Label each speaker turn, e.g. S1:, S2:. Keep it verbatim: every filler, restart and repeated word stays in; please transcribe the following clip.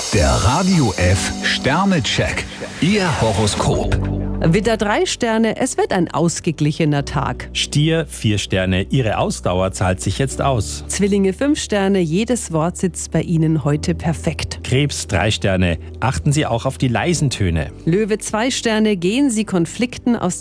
S1: Der Radio F Sternecheck. Ihr Horoskop.
S2: Widder drei Sterne, es wird ein ausgeglichener Tag.
S3: Stier vier Sterne, Ihre Ausdauer zahlt sich jetzt aus.
S2: Zwillinge fünf Sterne, jedes Wort sitzt bei Ihnen heute perfekt.
S3: Krebs drei Sterne, achten Sie auch auf die leisen Töne.
S2: Löwe zwei Sterne, gehen Sie Konflikten aus